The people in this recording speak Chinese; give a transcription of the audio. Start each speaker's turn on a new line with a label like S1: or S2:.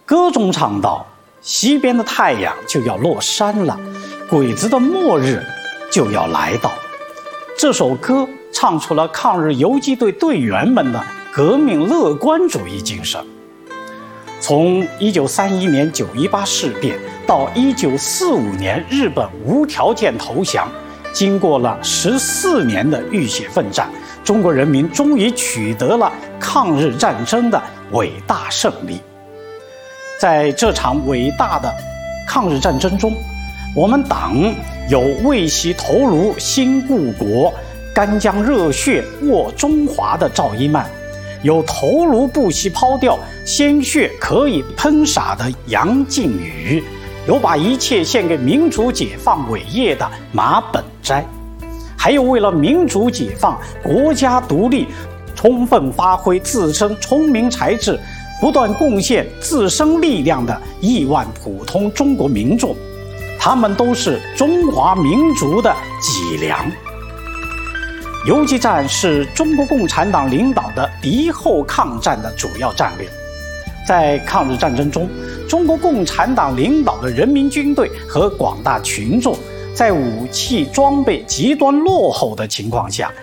S1: 歌中唱道：西边的太阳就要落山了，鬼子的末日就要来到。这首歌唱出了抗日游击队队员们的革命乐观主义精神。从1931年9·18事变到1945年日本无条件投降，经过了14年的浴血奋战，中国人民终于取得了抗日战争的伟大胜利。在这场伟大的抗日战争中，我们党有为惜头颅兴故国、干将热血握中华的赵一曼，有头颅不惜抛掉、鲜血可以喷洒的杨靖宇，有把一切献给民主解放伟业的马本斋，还有为了民主解放、国家独立，充分发挥自身聪明才智，不断贡献自身力量的亿万普通中国民众，他们都是中华民族的脊梁。游击战是中国共产党领导的敌后抗战的主要战略。在抗日战争中，中国共产党领导的人民军队和广大群众在武器装备极端落后的情况下，